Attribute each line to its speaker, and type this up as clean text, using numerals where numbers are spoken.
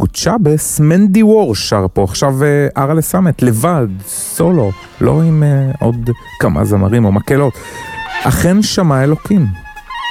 Speaker 1: גוד שבס, מנדי וור שר פה עכשיו ארה לסמת, לבד, סולו, לא עם עוד כמה זמרים או מקלות. אכן שמע אלוקים.